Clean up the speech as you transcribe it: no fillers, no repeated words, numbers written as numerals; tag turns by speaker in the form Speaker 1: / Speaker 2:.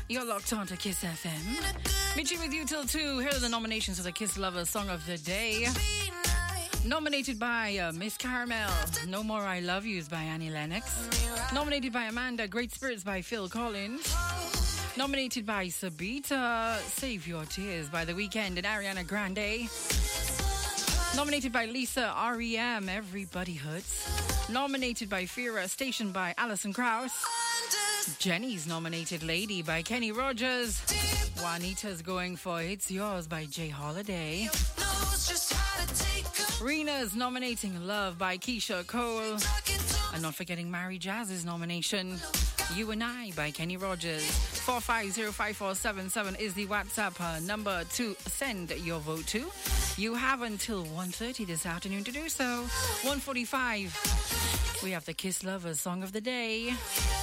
Speaker 1: You're locked on to Kiss FM. Meeting with you till 2. Here are the nominations for the Kiss Lover Song of the Day. Nominated by Miss Caramel, No More I Love Yous by Annie Lennox. Nominated by Amanda, Great Spirits by Phil Collins. Nominated by Sabita, Save Your Tears by The Weeknd and Ariana Grande. Nominated by Lisa, R.E.M., Everybody Hurts. Nominated by Fira, Station by Alison Krauss. Jenny's nominated Lady by Kenny Rogers. Juanita's going for It's Yours by Jay Holiday. Rena's nominating Love by Keisha Cole. And not forgetting Mary Jazz's nomination, You and I by Kenny Rogers. 4505477 is the WhatsApp number to send your vote to. You have until 1:30 this afternoon to do so. 1:45, we have the Kiss Lovers Song of the Day.